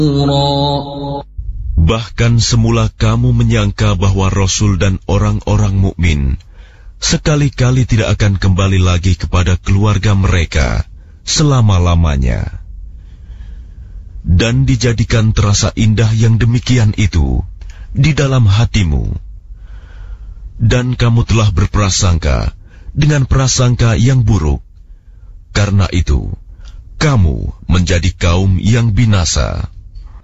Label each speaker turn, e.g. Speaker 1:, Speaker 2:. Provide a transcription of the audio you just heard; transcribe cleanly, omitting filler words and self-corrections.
Speaker 1: Bahkan semula kamu menyangka bahwa Rasul dan orang-orang mukmin sekali-kali tidak akan kembali lagi kepada keluarga mereka selama-lamanya. Dan dijadikan terasa indah yang demikian itu di dalam hatimu. Dan kamu telah berprasangka dengan prasangka yang buruk. Karena itu, kamu menjadi kaum yang binasa.